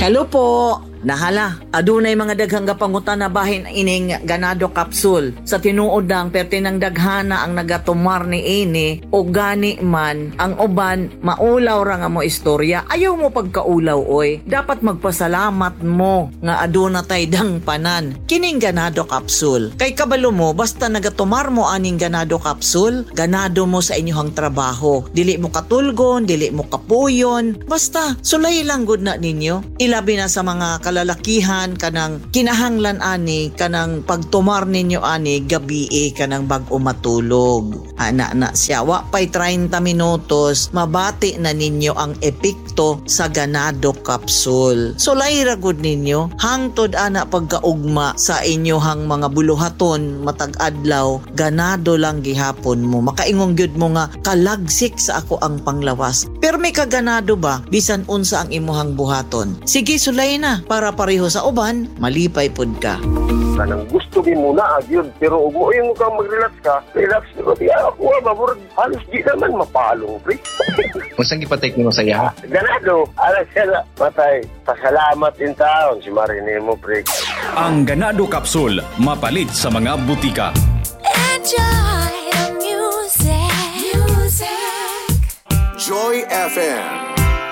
Hello po. Nahala, adunay mga daghang gapangutan na bahin ining ganado kapsul. Sa tinuod lang, pertinang daghana ang nagatumar ni ini o gani man, ang uban, maulaw ra nga mo istorya. Ayaw mo pagkaulaw, oy. Dapat magpasalamat mo nga aduna tay dang panan. Kining ganado kapsul. Kay kabalo mo, basta nagatumar mo aning ganado kapsul, ganado mo sa inyong trabaho. Dili mo katulgon, dili mo kapuyon. Basta, sulay lang good na ninyo. Ilabi na sa mga kalalakihan kanang kinahanglan ani kanang pagtumar ninyo ani gabi kanang bag-o matulog. Ana na siya wa pay 30 minutos mabati na ninyo ang epekto sa ganado kapsul. So layra gud ninyo hangtod ana pagkaugma sa inyohang mga buluhaton matag adlaw ganado lang gihapon mo. Makaingong gyud mo nga kalagsik sa ako ang panglawas. Pero may kaganado ba bisan unsa ang imuhang buhaton? Sige sulay na para pareho sa uban, malipay pod ka. Kanang gusto din muna yun, pero ug mo yung kang mag-relax ka, relax ko di ako mabur halos di naman mapalong pre. Unsang gipatek nimo sa iya? Ganado, ala sila matay. Pasalamat in taon si Marine mo pre. Ang ganado kapsul mapalit sa mga butika. Enjoy the music. Joy FM.